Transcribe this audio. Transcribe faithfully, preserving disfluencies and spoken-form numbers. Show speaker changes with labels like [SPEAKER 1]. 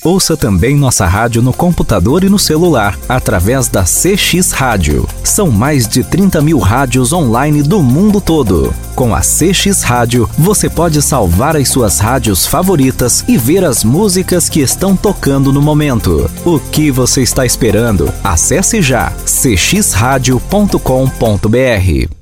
[SPEAKER 1] Ouça também nossa rádio no computador e no celular, através da C X Rádio. São mais de trinta mil rádios online do mundo todo. Com a C X Rádio, você pode salvar as suas rádios favoritas e ver as músicas que estão tocando no momento. O que você está esperando? Acesse já c x rádio ponto com ponto b r.